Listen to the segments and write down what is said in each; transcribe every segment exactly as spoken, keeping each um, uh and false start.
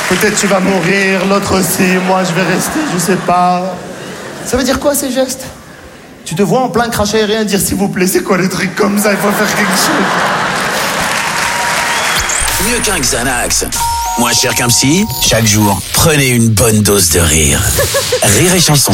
Peut-être tu vas mourir, l'autre aussi, moi je vais rester, je sais pas. Ça veut dire quoi ces gestes? Tu te vois en plein crash aérien dire s'il vous plaît, c'est quoi les trucs comme ça? Il faut faire quelque chose. Mieux qu'un Xanax, moins cher qu'un psy, chaque jour, prenez une bonne dose de rire. Rire et chanson.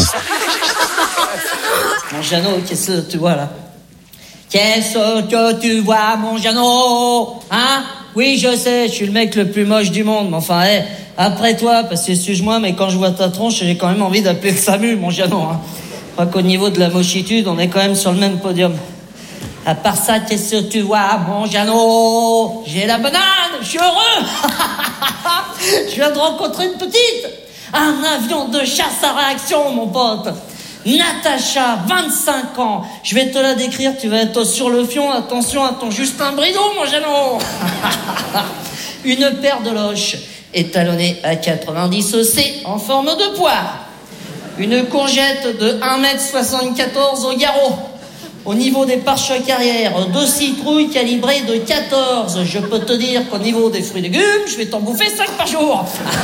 Mon Jeannot, qu'est-ce que tu vois là? Qu'est-ce que tu vois, mon Jeannot? Hein? Oui, je sais, je suis le mec le plus moche du monde, mais enfin, hé, hey, après toi, parce que excuse-moi, mais quand je vois ta tronche, j'ai quand même envie d'appeler le SAMU, mon Jeannot, hein. Je crois qu'au niveau de la mochitude, on est quand même sur le même podium. À part ça, qu'est-ce que tu vois, mon Jeannot? J'ai la banane, je suis heureux. Je viens de rencontrer une petite. Un avion de chasse à réaction, mon pote. Natacha, vingt-cinq ans. Je vais te la décrire, tu vas être sur le fion. Attention à ton Justin Bridon, mon Jeannot. Une paire de loches étalonnée à quatre-vingt-dix C en forme de poire. Une courgette de un mètre soixante-quatorze au garrot. Au niveau des pare-chocs arrière, deux citrouilles calibrées de quatorze. Je peux te dire qu'au niveau des fruits et légumes, je vais t'en bouffer cinq par jour.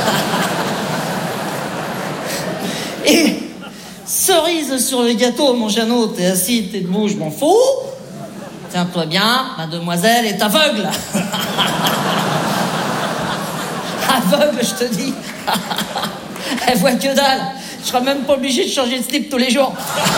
Et cerise sur le gâteau, mon Jeannot, t'es assis, t'es debout, je m'en fous. Tiens-toi bien, mademoiselle est aveugle. Aveugle, je te dis. Elle voit que dalle. Je serai même pas obligé de changer de slip tous les jours.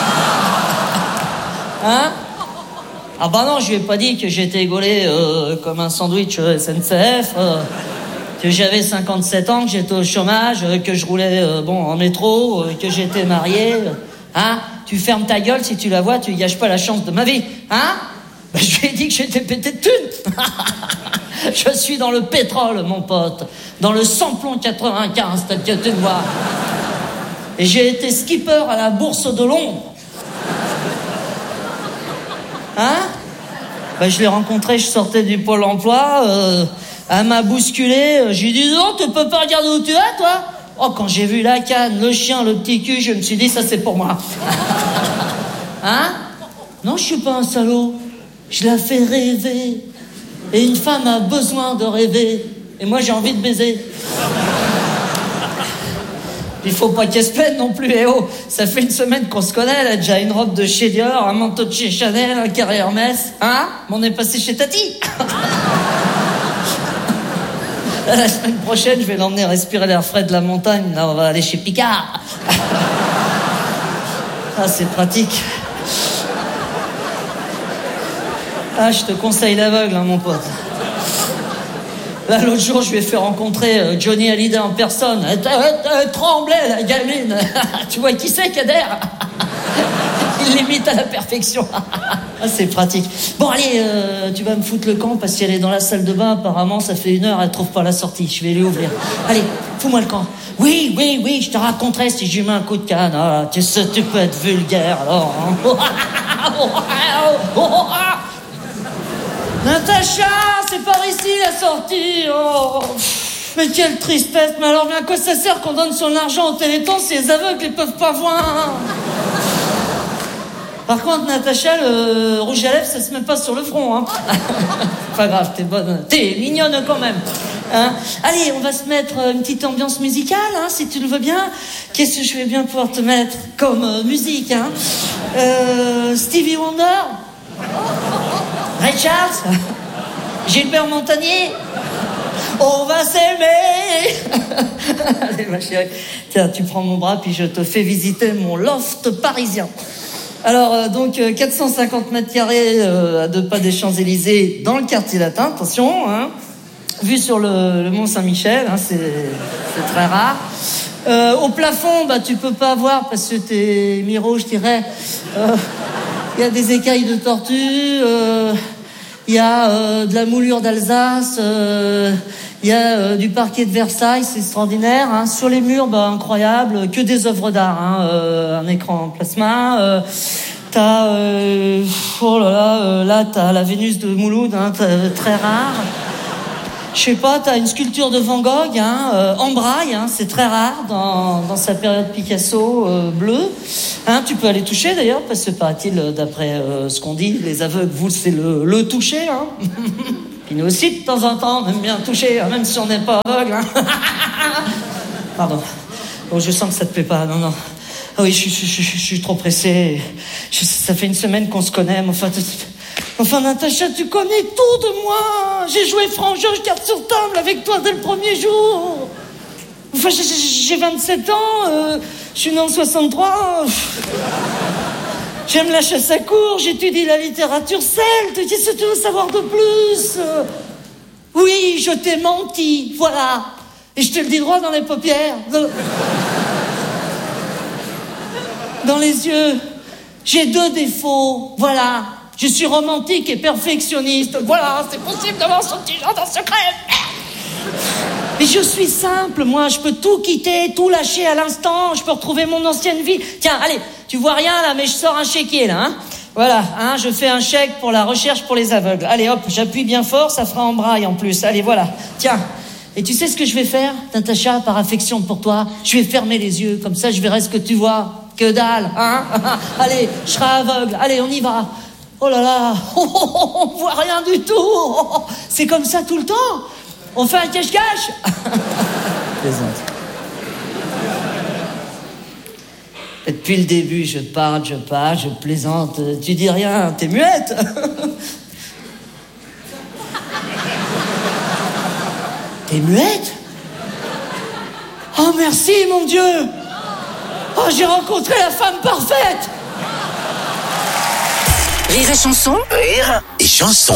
Hein? Ah bah non, je lui ai pas dit que j'étais gaulé euh, comme un sandwich euh, S N C F, euh, que j'avais cinquante-sept ans, que j'étais au chômage, euh, que je roulais euh, bon en métro, euh, que j'étais marié. Euh, hein? Tu fermes ta gueule, si tu la vois, tu gâches pas la chance de ma vie. Hein? Bah, je lui ai dit que j'étais pété de thunes. Je suis dans le pétrole, mon pote. Dans le samplon quatre-vingt-quinze, tel que tu le vois. Et j'ai été skipper à la bourse de Londres. Hein? Ben, je l'ai rencontrée, je sortais du Pôle emploi, euh, elle m'a bousculé, j'ai dit non, tu peux pas regarder où tu es, toi? Oh, quand j'ai vu la canne, le chien, le petit cul, je me suis dit, ça c'est pour moi. Hein? Non, je suis pas un salaud, je la fais rêver. Et une femme a besoin de rêver, et moi j'ai envie de baiser. Il faut pas qu'elle se plaine non plus, eh oh, ça fait une semaine qu'on se connaît, elle a déjà une robe de chez Dior, un manteau de chez Chanel, un carré Hermès, hein? Mais on est passé chez Tati. La semaine prochaine, je vais l'emmener respirer l'air frais de la montagne, là on va aller chez Picard. Ah, c'est pratique. Ah, je te conseille l'aveugle, hein, mon pote. Là, l'autre jour, je lui ai fait rencontrer euh, Johnny Hallyday en personne. Elle, elle, elle tremblait, la gamine. Tu vois qui c'est, Kader? Il l'imite à la perfection. Ah, c'est pratique. Bon, allez, euh, tu vas me foutre le camp parce qu'elle est dans la salle de bain. Apparemment, ça fait une heure, elle trouve pas la sortie. Je vais lui ouvrir. Allez, fous-moi le camp. Oui, oui, oui, je te raconterai si je lui mets un coup de canne. Ah, tu sais, tu peux être vulgaire, alors. Hein. Natacha, c'est par ici la sortie. Oh, mais quelle tristesse. Mais alors, bien à quoi ça sert qu'on donne son argent au Téléthon si les aveugles ne peuvent pas voir? Par contre, Natacha, le rouge à lèvres, ça se met pas sur le front. Hein. Pas grave, t'es bonne. T'es mignonne quand même. Hein. Allez, on va se mettre une petite ambiance musicale, hein, si tu le veux bien. Qu'est-ce que je vais bien pouvoir te mettre comme euh, musique, hein? euh, Stevie Wonder, Ray Charles, Gilbert Montagnier. On va s'aimer. Allez, ma chérie. Tiens, tu prends mon bras, puis je te fais visiter mon loft parisien. Alors, euh, donc, euh, quatre cent cinquante mètres carrés euh, à deux pas des Champs-Élysées, dans le quartier latin, attention, hein. Vue sur le, le Mont Saint-Michel, hein, c'est, c'est très rare. Euh, au plafond, bah, tu peux pas voir parce que t'es Miro, je dirais. Il euh, y a des écailles de tortue, il euh, y a euh, de la moulure d'Alsace, il euh, y a euh, du parquet de Versailles, c'est extraordinaire. Hein. Sur les murs, bah, incroyable, que des œuvres d'art, hein, euh, un écran en plasma. Euh, t'as, euh, oh là là, euh, là t'as la Vénus de Mouloud, hein, très rare. Je sais pas, t'as une sculpture de Van Gogh, hein, euh, en braille, hein, c'est très rare dans, dans sa période Picasso euh, bleue. Hein, tu peux aller toucher d'ailleurs, parce que paraît-il, d'après euh, ce qu'on dit, les aveugles, vous, c'est le, le toucher. Hein. Puis nous aussi, de temps en temps, on aime bien toucher, même si on n'est pas aveugle. Hein. Pardon. Oh, je sens que ça te plaît pas, non, non. Ah oui, je, je, je, je, je suis trop pressé. Je, ça fait une semaine qu'on se connaît, mais enfin... Enfin, Natacha, tu connais tout de moi. J'ai joué franc-jeu, carte sur table avec toi dès le premier jour. Enfin, j'ai, j'ai vingt-sept ans, euh, je suis né en soixante-trois. J'aime la chasse à courre, j'étudie la littérature celte. Qu'est-ce que tu veux savoir de plus? Oui, je t'ai menti, voilà. Et je te le dis droit dans les paupières. Dans les yeux. J'ai deux défauts, voilà. Je suis romantique et perfectionniste. Voilà, c'est possible d'avoir son petit genre en secret. Mais je suis simple, moi. Je peux tout quitter, tout lâcher à l'instant. Je peux retrouver mon ancienne vie. Tiens, allez, tu vois rien là, mais je sors un chéquier là. Hein. Voilà, hein, je fais un chèque pour la recherche pour les aveugles. Allez, hop, j'appuie bien fort, ça fera en braille en plus. Allez, voilà, tiens. Et tu sais ce que je vais faire, Natacha, par affection pour toi? Je vais fermer les yeux, comme ça je verrai ce que tu vois. Que dalle, hein. Allez, je serai aveugle. Allez, on y va. Oh là là, oh, oh, oh, on voit rien du tout. Oh, oh, c'est comme ça tout le temps. On fait un cache-cache. Plaisante. Depuis le début, je parle, je parle, je plaisante. Tu dis rien, t'es muette. T'es muette? Oh merci, mon Dieu. Oh, j'ai rencontré la femme parfaite. Rire et chanson. Rire et chanson.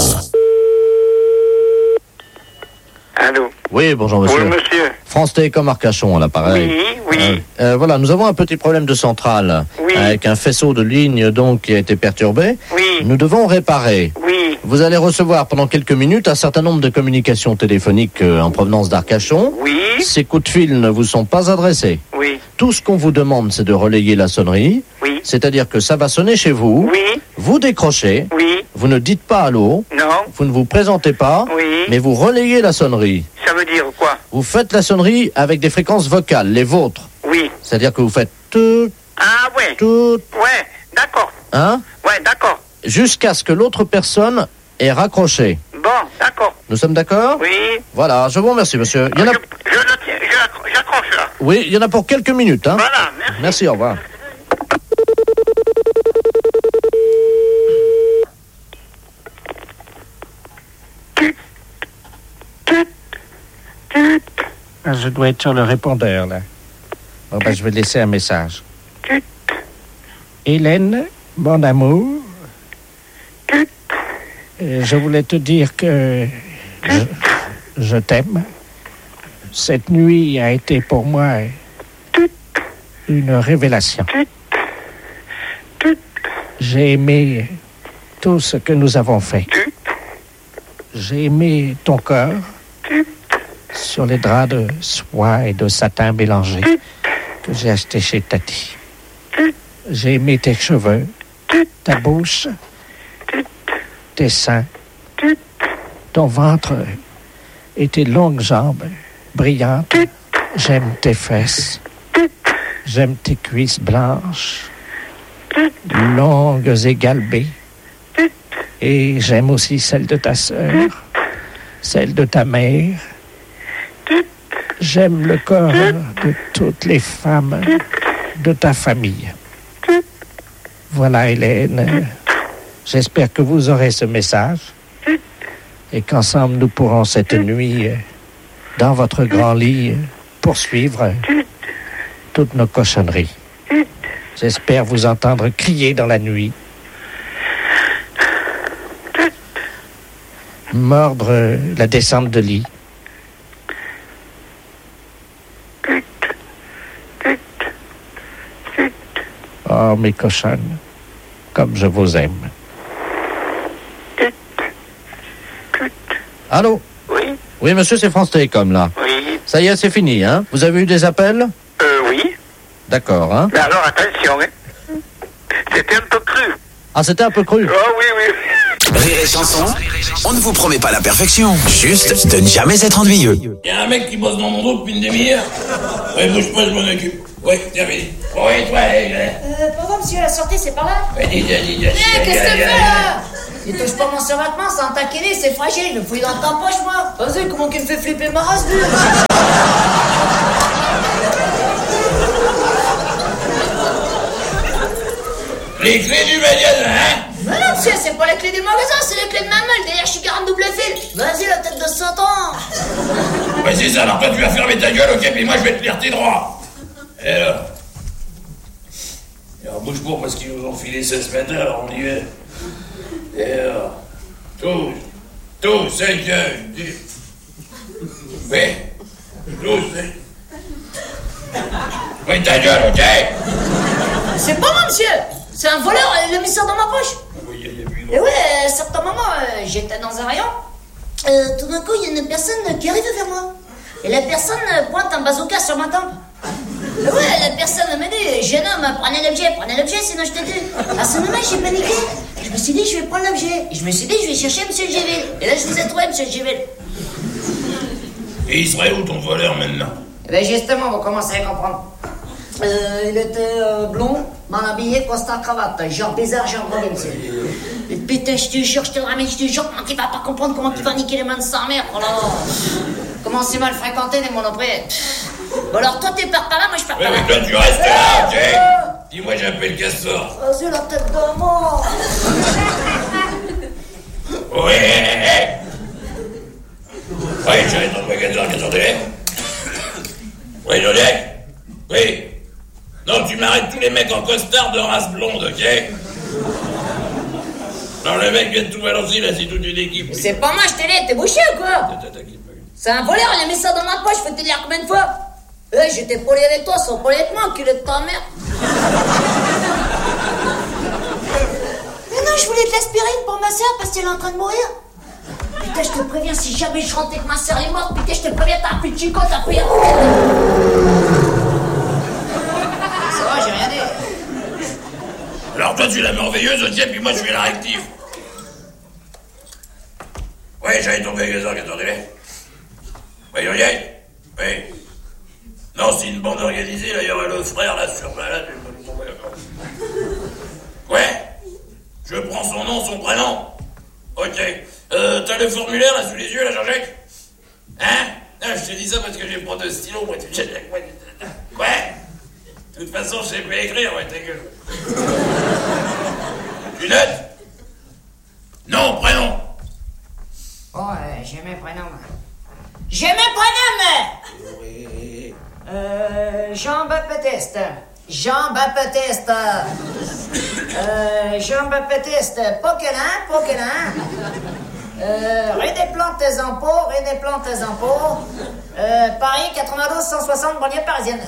Allô. Oui, bonjour monsieur. Oui, monsieur. France Télécom Arcachon à l'appareil. Oui, oui. Euh, euh, voilà, nous avons un petit problème de centrale. Oui. Avec un faisceau de ligne donc qui a été perturbé. Oui. Nous devons réparer. Oui. Vous allez recevoir pendant quelques minutes un certain nombre de communications téléphoniques euh, en provenance d'Arcachon. Oui. Ces coups de fil ne vous sont pas adressés. Oui. Tout ce qu'on vous demande, c'est de relayer la sonnerie. Oui. C'est-à-dire que ça va sonner chez vous. Oui. Vous décrochez. Oui. Vous ne dites pas allô. Non. Vous ne vous présentez pas. Oui. Mais vous relayez la sonnerie. Ça veut dire quoi? Vous faites la sonnerie avec des fréquences vocales, les vôtres. Oui. C'est-à-dire que vous faites tout, Ah ouais. tout, Ouais, d'accord. hein, Ouais, d'accord. jusqu'à ce que l'autre personne ait raccroché. Bon, d'accord. Nous sommes d'accord? Oui. Voilà, je vous remercie, monsieur. Il y en a... Je, je le tiens, je l'accro- j'accroche là. Oui, il y en a pour quelques minutes, hein. Voilà, merci. Merci, au revoir. Je dois être sur le répondeur, là. Bon, ben, je vais laisser un message. Hélène, mon amour, euh, je voulais te dire que je, je t'aime. Cette nuit a été pour moi une révélation. J'ai aimé tout ce que nous avons fait. J'ai aimé ton corps sur les draps de soie et de satin mélangés que j'ai achetés chez Tati. J'ai aimé tes cheveux, ta bouche, tes seins, ton ventre et tes longues jambes brillantes. J'aime tes fesses. J'aime tes cuisses blanches, longues et galbées. Et j'aime aussi celle de ta sœur, celle de ta mère. J'aime le corps de toutes les femmes de ta famille. Voilà, Hélène. J'espère que vous aurez ce message et qu'ensemble nous pourrons cette nuit, dans votre grand lit, poursuivre toutes nos cochonneries. J'espère vous entendre crier dans la nuit, mordre la descente de lit. Oh, mes cochonnes, comme je vous aime. Allô? Oui. Oui, monsieur, c'est France Télécom, là. Oui. Ça y est, c'est fini, hein? Vous avez eu des appels? Euh, oui. D'accord, hein? Mais alors, attention, hein. C'était un peu cru. Ah, c'était un peu cru. Oh, oui, oui. Rire et chanson, on ne vous promet pas la perfection, juste de ne jamais être ennuyeux. Il y a un mec qui bosse dans mon dos depuis une demi-heure. Ouais, bouge pas, je m'en occupe. Ouais, terminé. Ouais, toi, allez, Euh, pardon, monsieur, la sortie, c'est par là. allez, allez, allez, Eh, qu'est-ce que tu fais, là? Il touche pas mon survêtement, c'est un taquiné, c'est fragile, le fouille dans ta poche, moi. Vas-y, comment qu'il me fait flipper ma race, lui? Les clés du magasin, hein? Mais non, monsieur, c'est pas les clés du magasin, c'est les clés de ma meule. D'ailleurs, je suis garde double fil. Vas-y, la tête de Satan. Ouais, c'est ça, alors toi, tu vas fermer ta gueule, ok, puis moi, je vais te lire tes droits. Et alors? Et alors, bouge pas, parce qu'ils nous ont filé ça ce matin, alors on y est. Et alors? Tous, tous, c'est que... Oui, tous, c'est... Oui, ta gueule, ok? C'est pas moi, monsieur. C'est un voleur, il l'a mis ça dans ma poche. Oui, il y a plus Et ouais, à un certain moment, euh, j'étais dans un rayon. Euh, tout d'un coup, il y a une personne qui arrive vers moi. Et la personne pointe un bazooka sur ma tempe. Et ouais, la personne m'a dit, jeune homme, prenez l'objet, prenez l'objet, sinon je te tue. À ce moment, j'ai paniqué. Je me suis dit, je vais prendre l'objet. Et je me suis dit, je vais chercher monsieur Géville. Et là, je vous ai trouvé, monsieur Géville. Et il serait où ton voleur maintenant? Eh ben justement, vous commencez à comprendre. Euh, il était euh, blond, mal habillé, costard, cravate, genre bizarre, genre Robin, monsieur. Et putain, je te jure, je te ramène, je te jure, comment tu vas pas comprendre, comment tu vas niquer les mains de sa mère, oh là là. Comment c'est mal fréquenté les monoprix. Bon alors, toi, tu pars par là, moi je pars Oui, par là. mais toi, tu restes là, ok? Dis-moi, j'appelle Castor. Vas-y, la tête de mort. Oui, oui, j'arrête dans le magasin, attendez. Oui, Jodiac? Oui. Non, tu m'arrêtes tous les mecs en costard de race blonde, ok? Non, le mec vient de tout balancer, là, c'est toute une équipe. C'est pas moi, je t'ai dit, t'es bouché ou quoi? C'est un voleur, il a mis ça dans ma poche, faut te dire combien de fois? Eh, j'étais poli avec toi, sans poli avec moi, enculé de ta mère. Mais non, je voulais de l'aspirine pour ma soeur parce qu'elle est en train de mourir. Putain, je te préviens, si jamais je rentre et que ma soeur est morte, putain, je te préviens, t'as un plus de chico, t'as pris un... Ça va, j'ai rien dit. Alors toi, tu la mets en veilleuse, ok, puis moi, je fais la rective. Oui, j'allais ton magasin, attendez. Oui, Jodiac? Oui. Non, c'est une bande organisée, là, il y aura le frère, là, sur là, ouais. Je prends son nom, son prénom. Ok. Euh, t'as le formulaire, là, sous les yeux, là, Jean-Jacques? Hein? Non, je te dis ça parce que j'ai pas de stylo, moi, tu me jettes avec moi. Ouais. De toute façon, je sais pas écrire, ouais, ta gueule. Tu notes? Non, prénom. Oh, euh, j'ai mes prénoms. J'ai mes prénoms! Oui. Euh, Jean-Baptiste. Jean-Baptiste. Euh, Jean-Baptiste. Poquelin, Poquelin. Euh, rue des Plantes des Impôts, rue des Plantes des Impôts. Euh, Paris, quatre-vingt-douze cent soixante, banlieue parisienne.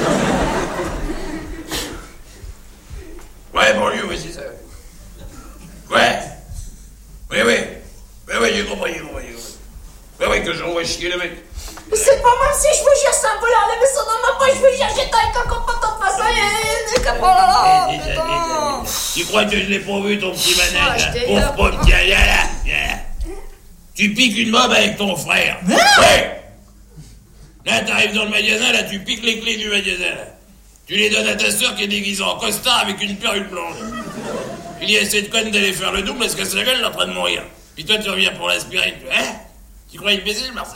Ouais, banlieue, oui, c'est ça. Ouais. Oui, oui. Oui, oui, j'ai compris, j'ai compris, j'ai compris. Oui, oui, que j'envoie chier le mec. C'est pas moi, si je vous jure, c'est un voleur, il a mis ça dans ma poche, je vous jure, j'étais avec un copain de face à oh là là, putain. Tu crois que je l'ai pas vu, ton petit Ah, manège, je là? t'ai Pauvre eu. pote, tiens, viens là, viens là. Tu piques une mob avec ton frère. Ouais. Là, t'arrives dans le magasin, là, tu piques les clés du magasin, là. Tu les donnes à ta sœur qui est déguisée en costard avec une perruque blonde. Tu dis à cette conne d'aller faire le double parce que sa gueule, elle est en train de mourir. Puis toi, tu reviens pour l'aspirine. Hein? Tu crois imbécile, Marcel?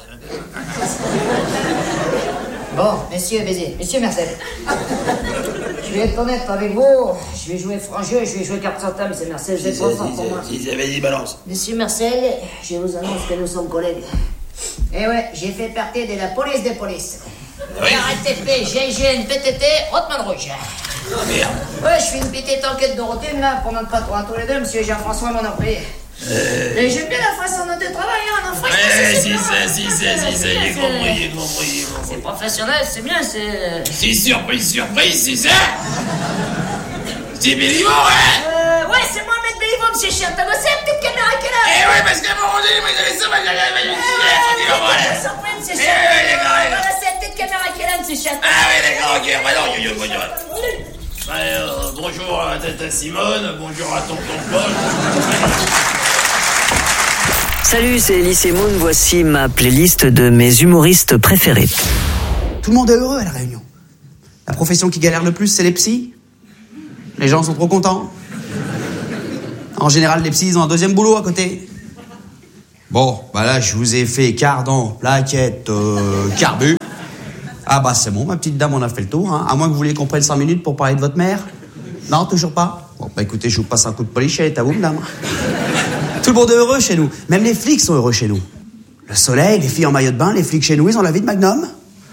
Bon, messieurs, baiser, monsieur Marcel. Je vais être honnête avec vous, je vais jouer franc jeu, je vais jouer carte sur table, c'est Marcel, vous êtes trop fort pour moi. Si, si, vas-y, balance. Monsieur Marcel, je vous annonce que nous sommes collègues. Eh ouais, j'ai fait partie de la police des polices. Oui. R T P, G I G N, P T T, Rothman Rouge. Oh, merde. Ouais, je fais une petite enquête de routine là pour notre patron à tous les deux, monsieur Jean-François Monoprix. Euh... Et j'aime bien la façon dont tu travailles, hein, non, franchement, Ouais, c'est si, bien. ça, si, ça, si, ça, j'ai compris, j'ai compris, j'ai C'est compris. professionnel, c'est bien, c'est... C'est surprise, surprise, c'est ça? C'est Béliveau, hein? Euh, ouais, c'est moi, Maître Béliveau, monsieur Chien. T'as bossé la petite caméra qui est là? Eh ouais, parce qu'à un moment donné, moi, j'avais ça, moi, j'avais ça, moi, j'avais ça, moi, C'est j'avais ça. surpris, monsieur Eh Chien. ouais, d'accord, ouais. Voilà, c'est la petite caméra qui est là, monsieur Chien. Ah oui, d'accord, ok, bah non, yo, yo, bonjour. Bah, euh, bonjour à Tata Simone, bonjour à Tonton Paul. Salut, c'est Elise Moon, voici ma playlist de mes humoristes préférés. Tout le monde est heureux à la Réunion. La profession qui galère le plus, c'est les psys. Les gens sont trop contents. En général, les psys, ils ont un deuxième boulot à côté. Bon, bah là, je vous ai fait cardan, plaquette, euh, carbu. Ah bah c'est bon, ma petite dame, on a fait le tour, hein. À moins que vous vouliez qu'on prenne cinq minutes pour parler de votre mère. Non, toujours pas? Bon, bah écoutez, je vous passe un coup de polichette à vous, madame. Tout le monde est heureux chez nous. Même les flics sont heureux chez nous. Le soleil, les filles en maillot de bain, les flics chez nous, ils ont la vie de Magnum.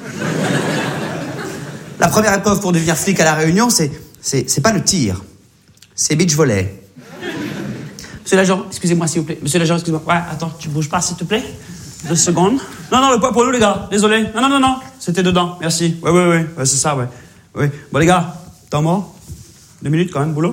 La première épreuve pour devenir flic à La Réunion, c'est, c'est, c'est pas le tir. C'est beach volley. Monsieur l'agent, excusez-moi s'il vous plaît. Monsieur l'agent, excusez-moi. Ouais, attends, tu bouges pas s'il te plaît? Deux secondes. Non, non, le poids pour nous, les gars. Désolé. Non, non, non, non. C'était dedans. Merci. Ouais, ouais, ouais. Ouais, c'est ça, ouais. Ouais. Bon, les gars, temps mort. Deux minutes quand même, boulot.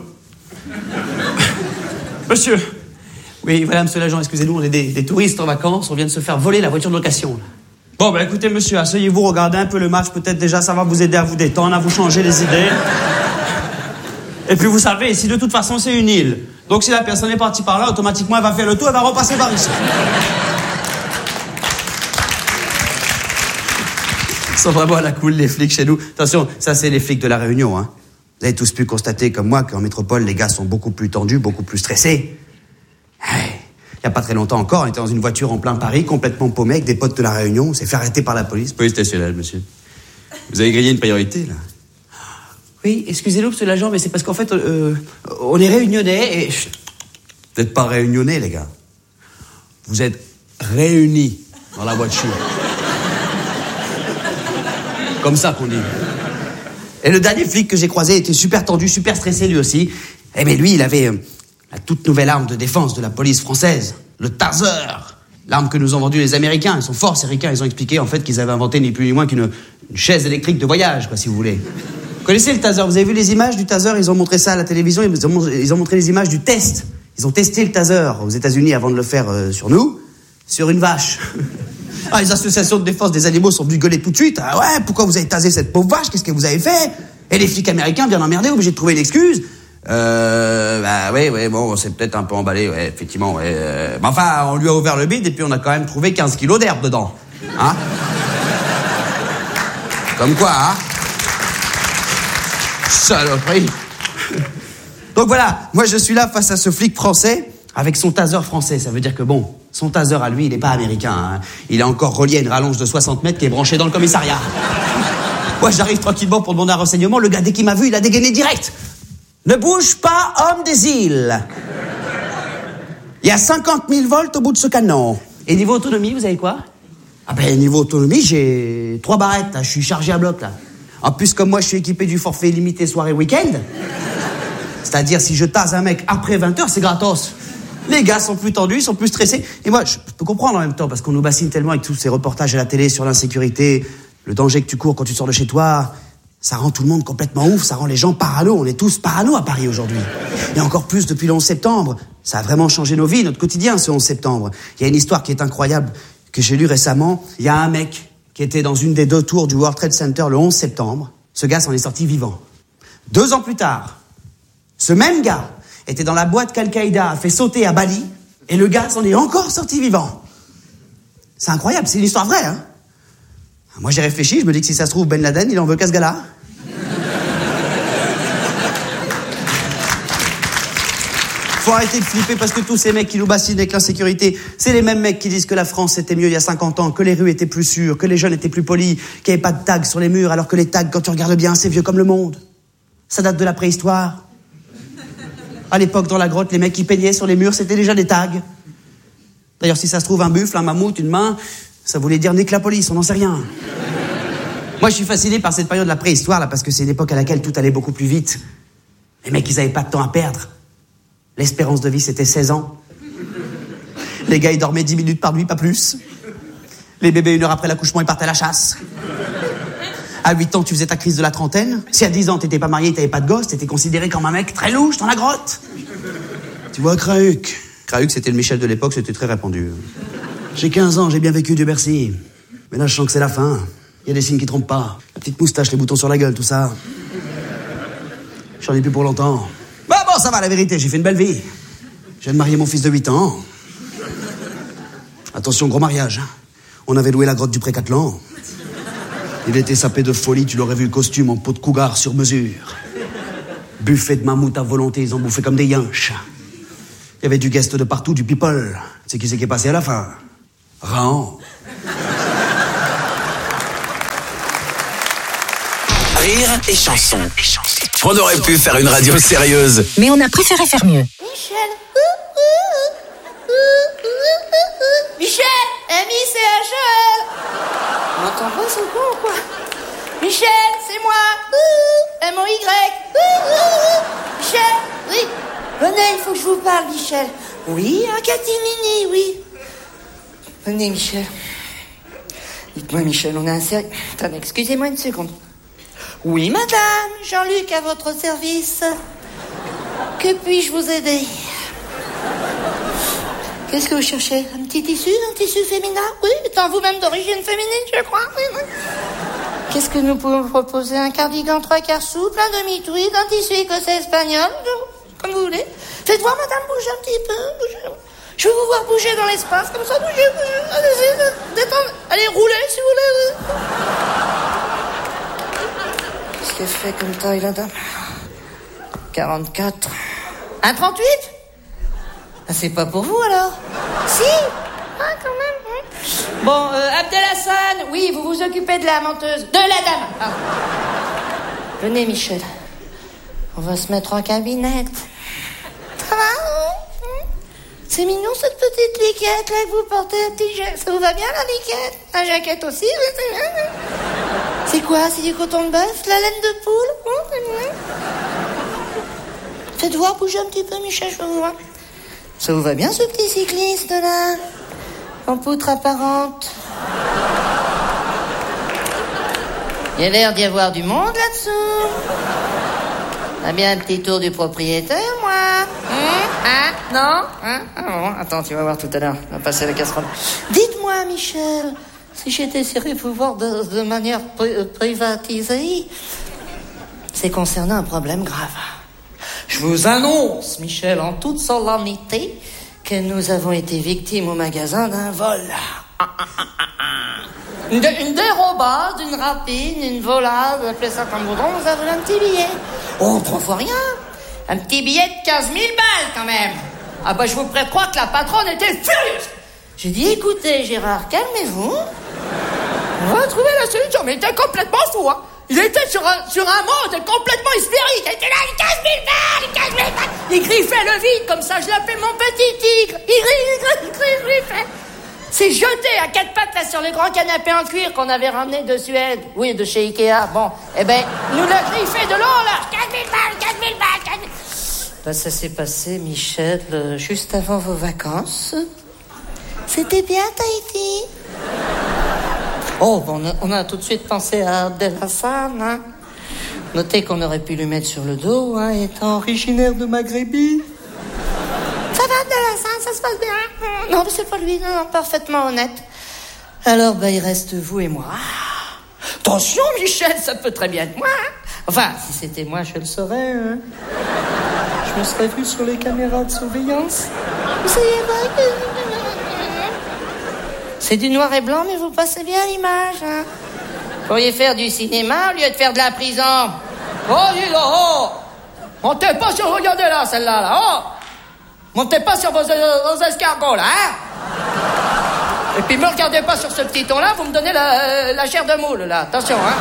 Monsieur. Oui, voilà, monsieur l'agent, excusez-nous, on est des, des touristes en vacances. On vient de se faire voler la voiture de location, là. Bon, bah écoutez, monsieur, asseyez-vous, regardez un peu le match. Peut-être déjà, ça va vous aider à vous détendre, à vous changer les idées. Et puis, vous savez, ici, de toute façon, c'est une île. Donc, si la personne est partie par là, automatiquement, elle va faire le tour, elle va repasser par ici. Ils sont vraiment à la cool, les flics chez nous. Attention, ça, c'est les flics de La Réunion, hein. Vous avez tous pu constater, comme moi, qu'en métropole, les gars sont beaucoup plus tendus, beaucoup plus stressés. Il n'y a pas très longtemps encore, on était dans une voiture en plein Paris, complètement paumé, avec des potes de La Réunion. On s'est fait arrêter par la police. Police stationnelle, monsieur. Vous avez grillé une priorité, là. Oui, excusez-nous, monsieur l'agent, mais c'est parce qu'en fait, euh, on est réunionnais et... Vous n'êtes pas réunionnais, les gars. Vous êtes réunis dans la voiture. Comme ça qu'on dit. Et le dernier flic que j'ai croisé était super tendu, super stressé, lui aussi. Eh mais lui, il avait... Euh, la toute nouvelle arme de défense de la police française, le taser. L'arme que nous ont vendue les Américains. Ils sont forts, ces ricains. Ils ont expliqué, en fait, qu'ils avaient inventé ni plus ni moins qu'une une chaise électrique de voyage, quoi, si vous voulez. Vous connaissez le taser? Vous avez vu les images du taser? Ils ont montré ça à la télévision. Ils ont, ils ont montré les images du test. Ils ont testé le taser aux États-Unis avant de le faire euh, sur nous, sur une vache. Ah, les associations de défense des animaux sont venues gueuler tout de suite. Ah ouais, pourquoi vous avez tasé cette pauvre vache? Qu'est-ce que vous avez fait? Et les flics américains, bien emmerdés, obligés de trouver une excuse. Euh, bah oui, oui, bon, c'est peut-être un peu emballé, ouais, effectivement, ouais. Euh, mais enfin, on lui a ouvert le bide et puis on a quand même trouvé quinze kilos d'herbe dedans. Hein? Comme quoi, hein? Saloperie. Donc voilà, moi je suis là face à ce flic français avec son taser français. Ça veut dire que bon, son taser à lui, il n'est pas américain, hein. Il est encore relié à une rallonge de soixante mètres qui est branchée dans le commissariat. Moi j'arrive tranquillement pour demander un renseignement. Le gars, dès qu'il m'a vu, il a dégainé direct. Ne bouge pas, homme des îles. Il y a cinquante mille volts au bout de ce canon. Et niveau autonomie, vous avez quoi? Ah ben, niveau autonomie, j'ai trois barrettes, là. Je suis chargé à bloc, là. En plus, comme moi, je suis équipé du forfait illimité soirée week-end. C'est-à-dire, si je tase un mec après vingt heures, c'est gratos. Les gars sont plus tendus, ils sont plus stressés. Et moi, je peux comprendre en même temps, parce qu'on nous bassine tellement avec tous ces reportages à la télé sur l'insécurité, le danger que tu cours quand tu sors de chez toi. Ça rend tout le monde complètement ouf, ça rend les gens parano. On est tous parano à Paris aujourd'hui. Et encore plus depuis le onze septembre. Ça a vraiment changé nos vies, notre quotidien, ce onze septembre. Il y a une histoire qui est incroyable, que j'ai lue récemment. Il y a un mec qui était dans une des deux tours du World Trade Center le onze septembre. Ce gars s'en est sorti vivant. Deux ans plus tard, ce même gars était dans la boîte qu'Al-Qaïda a fait sauter à Bali, et le gars s'en est encore sorti vivant. C'est incroyable, c'est une histoire vraie, hein. Moi j'ai réfléchi, je me dis que si ça se trouve, Ben Laden, il en veut qu'à ce gars-là. Faut arrêter de flipper parce que tous ces mecs qui nous bassinent avec l'insécurité, c'est les mêmes mecs qui disent que la France c'était mieux il y a cinquante ans, que les rues étaient plus sûres, que les jeunes étaient plus polis, qu'il n'y avait pas de tags sur les murs, alors que les tags, quand tu regardes bien, c'est vieux comme le monde. Ça date de la préhistoire. À l'époque, dans la grotte, les mecs qui peignaient sur les murs, c'était déjà des tags. D'ailleurs, si ça se trouve, un buffle, un mammouth, une main, ça voulait dire nique la police, on n'en sait rien. Moi, je suis fasciné par cette période de la préhistoire, là, parce que c'est une époque à laquelle tout allait beaucoup plus vite. Les mecs, ils avaient pas de temps à perdre. L'espérance de vie, c'était seize ans. Les gars, ils dormaient dix minutes par nuit, pas plus. Les bébés, une heure après l'accouchement, ils partaient à la chasse. À huit ans, tu faisais ta crise de la trentaine. Si à dix ans, t'étais pas marié, t'avais pas de gosse, t'étais considéré comme un mec très louche dans la grotte. Tu vois, Crahuc. Crahuc, c'était le Michel de l'époque, c'était très répandu. J'ai quinze ans, j'ai bien vécu, Dieu merci. Mais là, je sens que c'est la fin. Il y a des signes qui trompent pas. La petite moustache, les boutons sur la gueule, tout ça. J'en ai plus pour longtemps. Bah bon, ça va, la vérité, j'ai fait une belle vie. Je viens de marier mon fils de huit ans. Attention, gros mariage. On avait loué la grotte du Pré-Catlan. Il était sapé de folie, tu l'aurais vu le costume en peau de cougar sur mesure. Buffet de mammouth à volonté, ils en bouffaient comme des yinches. y avait du guest de partout, du people. Tu sais qui c'est qui est passé à la fin? Raon. Rire et chanson. On aurait pu faire une radio sérieuse. Mais on a préféré faire mieux. Michel. Michel. M I C H E L. On m'entend pas ce con ou quoi? Michel, c'est moi. M O Y. Michel, oui. Venez, il faut que je vous parle, Michel. Oui, un catimini, oui. Venez, Michel. Dites-moi, Michel, on a un sérieux... Attendez, excusez-moi une seconde. Oui, madame, Jean-Luc à votre service. Que puis-je vous aider? Qu'est-ce que vous cherchez? Un petit tissu? Un tissu féminin? Oui, étant vous-même d'origine féminine, je crois. Oui, oui. Qu'est-ce que nous pouvons vous proposer? Un cardigan trois quarts souple, un demi-tweed, un tissu écossais espagnol, comme vous voulez. Faites voir, madame, bouger un petit peu. Bougez. Je veux vous voir bouger dans l'espace, comme ça, bougez, bougez. Allez-y, détendez. Allez, roulez, si vous voulez. Qu'est-ce qu'elle fait comme taille, la dame? quarante-quatre. un trente-huit? Ah, c'est pas pour vous, alors? Si. Ah, quand même. Hein. Bon, euh, Abdelhassan, oui, vous vous occupez de la menteuse. De la dame. Ah. Venez, Michel. On va se mettre en cabinette. Ça va, hein? C'est mignon, cette petite liquette, là, que vous portez un petit jacket. Ça vous va bien, la liquette? La jaquette aussi, oui, c'est bien. C'est quoi? C'est du coton de bœuf? La laine de poule? Hum, c'est bien. Faites voir, bougez un petit peu, Michel, je veux vous voir. Ça vous va bien, ce petit cycliste, là? En poutre apparente. Il y a l'air d'y avoir du monde, là-dessous. Ah bien, un petit tour du propriétaire, moi. Hum, hein? Non? Hein? Ah bon, attends, tu vas voir tout à l'heure. On va passer la casserole. Dites-moi, Michel, si j'étais sérieux pour voir de, de manière pri- privatisée, c'est concernant un problème grave. Je vous annonce, Michel, en toute solennité, que nous avons été victimes au magasin d'un vol. Une, dé- une dérobade, une rapine, une volade, appelez ça comme vous voulez, vous avez un petit billet. Oh, trois fois rien. Un petit billet de quinze mille balles, quand même. Ah bah, je vous ferais croire que la patronne était furieuse. J'ai dit, écoutez, Gérard, calmez-vous. On va trouver la solution. Mais il était complètement fou, hein. Il était sur un, sur un mode complètement hystérique. Il était là, les quinze mille balles, les quinze mille balles. Il griffait le vide, comme ça, je l'appelais mon petit tigre. Il griffait, il griffait, il griffait. C'est jeté à quatre pattes, là, sur le grand canapé en cuir qu'on avait ramené de Suède. Oui, de chez Ikea. Bon, eh ben, nous l'a griffé de l'eau, là. quinze mille balles, quinze mille balles, quinze mille... Ben, ça s'est passé, Michel, euh, juste avant vos vacances. C'était bien, Tahiti? Oh, bon, on a, on a tout de suite pensé à Abdelhassan, hein. Notez qu'on aurait pu lui mettre sur le dos, hein, étant originaire de Maghrébie. Ça va, Abdelhassan, ça se passe bien? Non, mais c'est pas lui, non, non, parfaitement honnête. Alors, bah, il reste vous et moi. Attention, Michel, ça peut très bien être moi, hein. Enfin, si c'était moi, je le saurais, hein. Je me serais vu sur les caméras de surveillance. Vous savez pas que... C'est du noir et blanc, mais vous passez bien l'image, hein. Vous pourriez faire du cinéma au lieu de faire de la prison. Oh, dis donc, oh. Montez pas sur... Regardez là, celle-là, là, oh. Montez pas sur vos, vos escargots, là, hein. Et puis me regardez pas sur ce petit ton-là, vous me donnez la, la chair de moule, là. Attention, hein.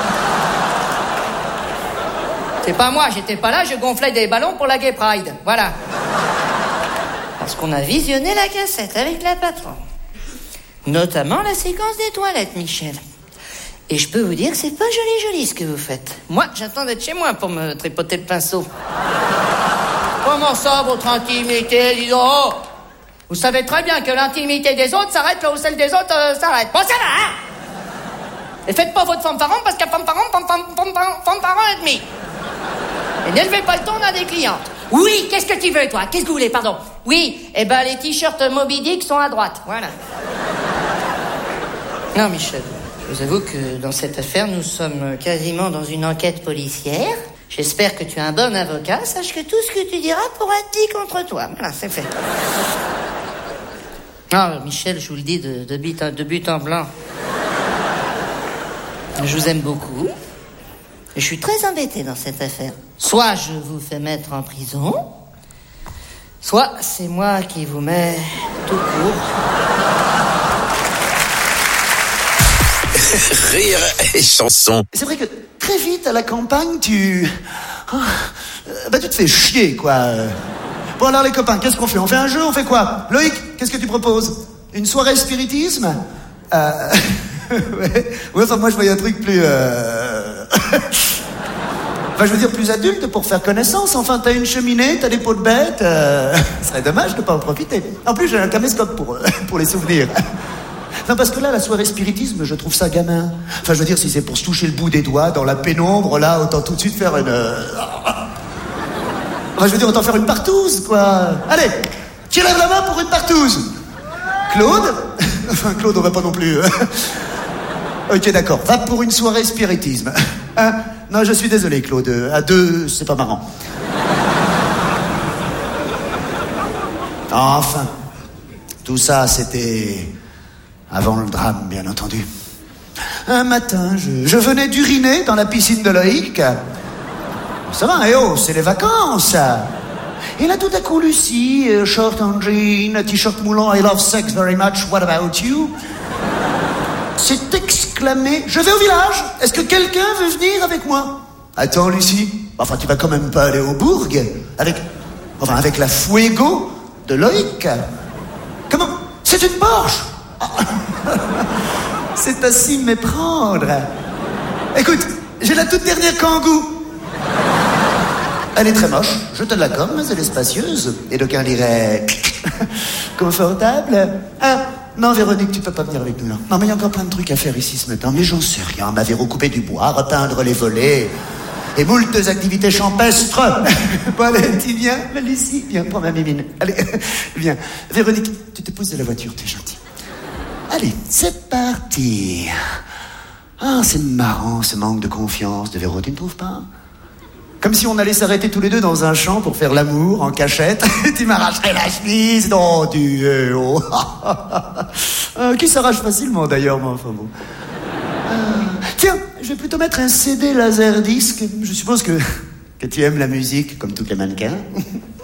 C'est pas moi, j'étais pas là, je gonflais des ballons pour la Gay Pride. Voilà. Parce qu'on a visionné la cassette avec la patronne. Notamment la séquence des toilettes, Michel. Et je peux vous dire que c'est pas joli joli ce que vous faites. Moi, j'attends d'être chez moi pour me tripoter le pinceau. Comment ça, votre intimité, dis donc? Oh, vous savez très bien que l'intimité des autres s'arrête là où celle des autres euh, s'arrête. Bon, ça va, hein? Et faites pas votre fanfaron parce qu'à fanfaron, fanfaron, fanfaron, fanfaron et demi. Et n'élevez pas le ton à des clientes. Oui, qu'est-ce que tu veux, toi? Qu'est-ce que vous voulez, pardon? Oui, eh ben les t-shirts Moby Dick sont à droite, voilà. Non, Michel, je vous avoue que dans cette affaire, nous sommes quasiment dans une enquête policière. J'espère que tu as un bon avocat. Sache que tout ce que tu diras pourra être dit contre toi. Voilà, c'est fait. Ah, Michel, je vous le dis de, de, but, en, de but en blanc. Je vous aime beaucoup. Et je suis très embêté dans cette affaire. Soit je vous fais mettre en prison, soit c'est moi qui vous mets tout court. Rire et chanson. C'est vrai que très vite à la campagne, tu... Oh, bah tu te fais chier, quoi. Bon alors les copains, qu'est-ce qu'on fait? On fait un jeu, on fait quoi? Loïc, qu'est-ce que tu proposes? Une soirée spiritisme? Euh... ouais. ouais, enfin moi je voyais un truc plus... Euh... enfin je veux dire plus adulte pour faire connaissance. Enfin t'as une cheminée, t'as des pots de bêtes. Euh... Ce serait dommage de pas en profiter. En plus j'ai un caméscope pour, pour les souvenirs. Non, parce que là, la soirée spiritisme, je trouve ça gamin. Enfin, je veux dire, si c'est pour se toucher le bout des doigts dans la pénombre, là, autant tout de suite faire une... Enfin, je veux dire, autant faire une partouze, quoi. Allez, qui lève la main pour une partouze? Claude? Enfin, Claude, on va pas non plus... Ok, d'accord. Va pour une soirée spiritisme. Hein? Non, je suis désolé, Claude. À deux, c'est pas marrant. Enfin, tout ça, c'était... avant le drame, bien entendu. Un matin, je, je venais d'uriner dans la piscine de Loïc. Ça va, eh oh, c'est les vacances. Et là, tout à coup, Lucie, euh, short en jean, t-shirt moulant, I love sex very much, what about you? s'est exclamée, je vais au village, est-ce que quelqu'un veut venir avec moi? Attends, Lucie, enfin, tu vas quand même pas aller au bourg avec, enfin, avec la Fuego de Loïc. Comment? C'est une Porsche. C'est à s'y méprendre. Écoute, j'ai la toute dernière Kangoo. Elle est très moche, je te l'accorde, mais elle est spacieuse. Et d'aucuns diraient... confortable. Ah, non, Véronique, tu peux pas venir avec nous, là. Non, mais il y a encore plein de trucs à faire ici ce matin. Mais j'en sais rien. M'avait recoupé du bois, repeindre les volets... et moultes activités champestres. Bon, allez, tu viens, Lucie, viens, prends ma mimine. Allez, viens. Véronique, tu te pousses de la voiture, t'es gentil. Allez, c'est parti. Ah, c'est marrant, ce manque de confiance de Véro, tu ne trouves pas? Comme si on allait s'arrêter tous les deux dans un champ pour faire l'amour en cachette. Tu m'arracherais la chemise, non, tu es... Oh. euh, qui s'arrache facilement, d'ailleurs, moi, enfin bon. Euh, tiens, je vais plutôt mettre un C D laserdisc. Je suppose que, que tu aimes la musique, comme tous les mannequins.